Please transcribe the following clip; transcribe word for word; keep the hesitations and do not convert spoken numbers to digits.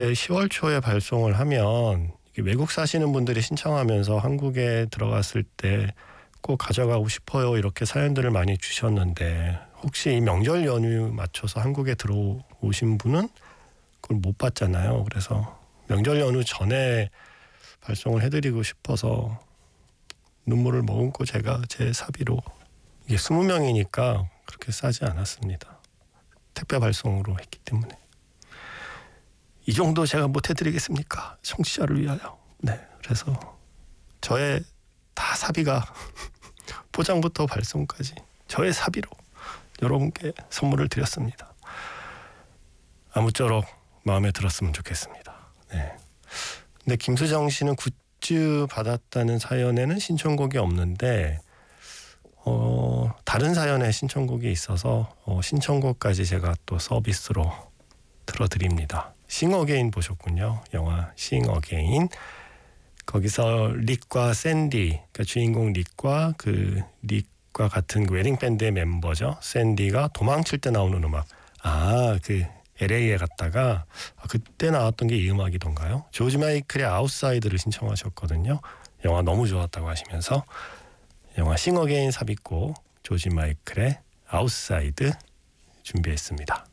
시월 초에 발송을 하면 외국 사시는 분들이 신청하면서 한국에 들어갔을 때 꼭 가져가고 싶어요 이렇게 사연들을 많이 주셨는데, 혹시 이 명절 연휴 맞춰서 한국에 들어오신 분은 그걸 못 받잖아요. 그래서 명절 연휴 전에 발송을 해드리고 싶어서 눈물을 머금고 제가 제 사비로, 이게 스무 명이니까 그렇게 싸지 않았습니다. 택배 발송으로 했기 때문에. 이 정도 제가 못 해드리겠습니까? 청취자를 위하여. 네, 그래서 저의 다 사비가 포장부터 발송까지 저의 사비로 여러분께 선물을 드렸습니다. 아무쪼록 마음에 들었으면 좋겠습니다. 네. 근데 김수정 씨는 굿즈 받았다는 사연에는 신청곡이 없는데 어, 다른 사연에 신청곡이 있어서 어, 신청곡까지 제가 또 서비스로 들어드립니다. 싱 어게인 보셨군요. 영화 싱 어게인. 거기서 릭과 샌디, 그러니까 주인공 릭과 그 릭과 같은 그 웨딩 밴드의 멤버죠. 샌디가 도망칠 때 나오는 음악. 아, 그 엘에이에 갔다가 아, 그때 나왔던 게 이 음악이던가요? 조지 마이클의 아웃사이드를 신청하셨거든요. 영화 너무 좋았다고 하시면서 영화 싱 어게인 삽입곡 조지 마이클의 아웃사이드 준비했습니다.